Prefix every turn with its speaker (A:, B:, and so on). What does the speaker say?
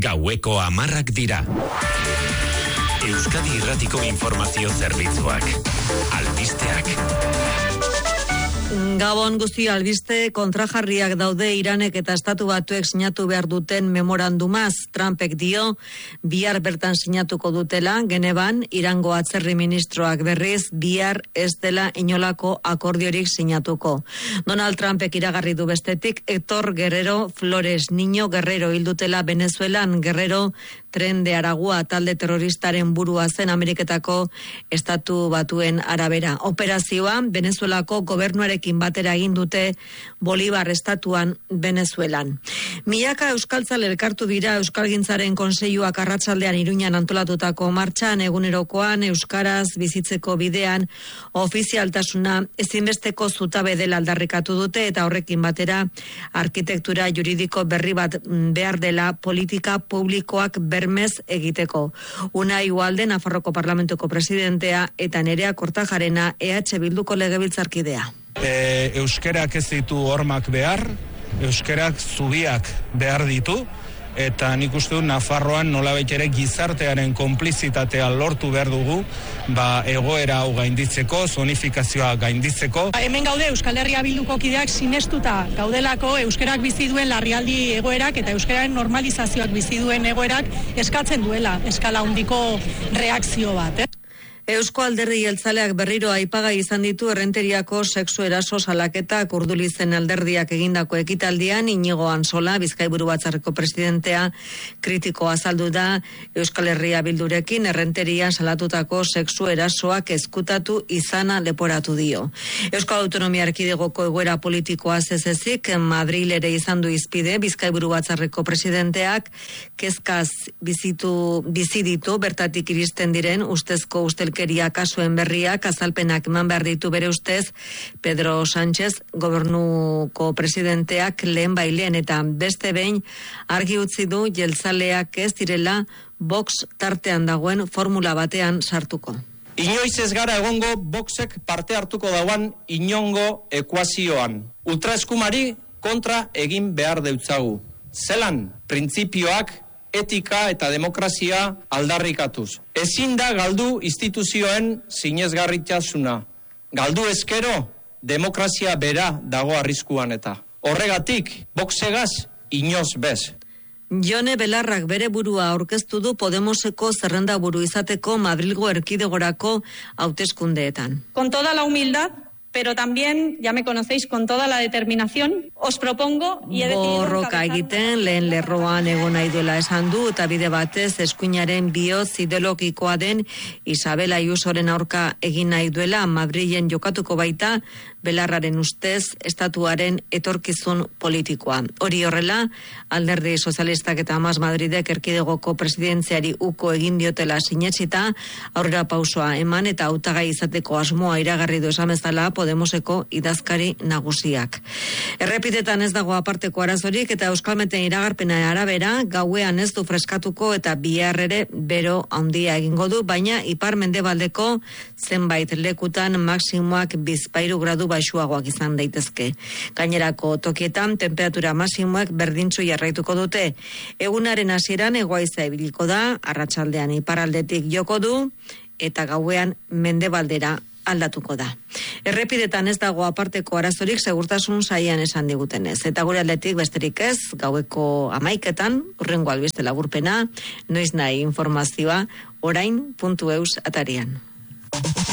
A: Gaueko 10 dira. Euskadi Irratiko Informazio Zerbitzuak. Albisteak.
B: Gabon guzti albiste kontrajarriak daude Iranek eta Estatu Batuek sinatu behar duten memorandumaz. Trumpek dio bihar bertan sinatuko dutela, Geneban Irango atzerri ministroak berriz bihar ez dela inolako akordiorik sinatuko. Donald Trumpek iragarri du bestetik Héctor Guerrero Flores Niño Guerrero hildutela Venezuelan. Guerrero Tren de Aragua talde terroristaren burua zen Ameriketako Estatu Batuen arabera. Operazioa Venezuelako gobernuarekin batera egin dute Bolivar estatuan Venezuelan. Milaka euskaltzale elkartu dira Euskalgintzaren Kontseiluak arratsaldean Iruñan antolatutako martxan egunerokoan euskaraz bizitzeko bidean ofizialtasuna ezinbesteko zutabe dela aldarrikatu dute eta horrekin batera arkitektura juridiko berri bat behar dela politika publikoak bermez egiteko. Unai Ugalde Nafarroko Parlamentuko presidentea eta Nerea Kortajarena EH Bilduko legebiltzarkidea.
C: Euskerak ez ditu hormak behar, euskerak zubiak behar ditu, eta nik uste dut Nafarroan nolabait ere gizartearen konplizitatea lortu behar dugu, egoera hau gainditzeko, zonifikazioa gainditzeko.
D: Hemen gaude Euskal Herria Bilduko kideak sinestuta gaudelako euskerak bizi duen larrialdi egoerak eta euskeraren normalizazioak bizi duen egoerak eskatzen duela eskala handiko reakzio bat.
B: Eusko Alderdi Jeltzaleak berriro aipagai izan ditu Errenteriako sexu eraso salaketak Urdulizen alderdiak egindako ekitaldian. Inigo Ansola, Bizkaiburu Batzarreko presidentea, kritiko azaldu da Euskal Herria Bildurekin Errenterian salatutako sexu erasoak ezkutatu izana leporatu dio. Euskal Autonomia Erkidegoko egoera politikoa zezezik Madril ere izan du izpide Bizkaiburu Batzarreko presidenteak kezkaz bizi ditu bertatik iristen diren ustezko ustelkeria kasuen berriak azalpenak eman behar ditu bere ustez Pedro Sánchez gobernuko presidenteak lehenbailen eta beste behin argi utzi du jeltzaleak ez direla Vox tartean dagoen formula batean sartuko.
E: Inoiz ez gara egongo Voxek parte hartuko dauan inongo ekuazioan. Ultraeskumari kontra egin behar deutzagu. Zelan printzipioak etika eta demokrazia aldarrikatuz. Ezin da galdu instituzioen sinesgarritasuna. Galdu ezkero, demokrazia bera dago arriskuan eta. Horregatik, Voxegaz inoz bez.
B: Jone Belarrak bere burua aurkeztu du Podemoseko zerrendaburu izateko Madrilgo Erkidegorako hauteskundeetan.
F: Con toda la humildad, pero también, ya me conocéis, con toda la determinación, os propongo y he decidido
B: borroka egiten lehen lerroan egon nahi duela esan du eta bide batez eskuinaren bihotz ideologikoa den Isabel Ayusoren aurka egin nahi duela Madrilen jokatuko baita Belarraren ustez estatuaren etorkizun politikoa. Hori horrela, Alderdi Sozialistak eta Mas Madridek Erkidegoko presidentziari uko egin diotela sinetsita, aurrera pausoa eman eta hautagai izateko asmoa iragarri du esan bezala Podemoseko idazkari nagusiak. Errepidetan ez dago aparteko arazorik eta Euskalmeten iragarpena arabera gauean ez du freskatuko eta bihar ere bero handia egingo du, baina ipar-mendebaldeko zenbait lekutan maximoak 2 gradu baxuagoak izan daitezke. Gainerako tokietan temperatura maximoak berdintsu jarraituko dute. Egunaren hasieran hegohaiza ibiliko da, arratsaldean iparraldetik joko du eta gauean mendebaldera aldatuko da. Errepidetan ez dago aparteko arazorik segurtasun sailean esan digutenez. Eta gure aldetik besterik ez, gaueko 11:00 hurrengo albiste laburpena, noiz nahi informazioa orain.eus atarian.